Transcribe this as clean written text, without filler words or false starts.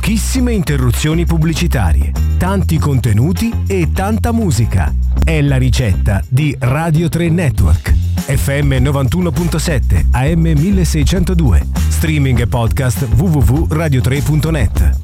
Pochissime interruzioni pubblicitarie, tanti contenuti e tanta musica. È la ricetta di Radio 3 Network. FM 91.7, AM 1602. Streaming e podcast www.radio3.net.